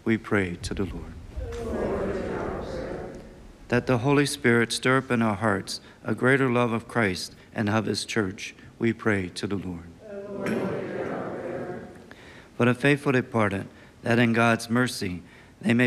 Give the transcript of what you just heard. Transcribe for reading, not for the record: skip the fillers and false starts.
we pray to the Lord. That the Holy Spirit stir up in our hearts a greater love of Christ and of his church, we pray to the Lord. For the faithful departed, that in God's mercy they may